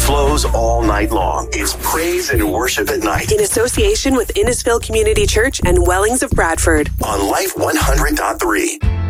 flows all night long. It's praise and worship at night. In association with Innisfil Community Church and Wellings of Bradford. On Life 100.3.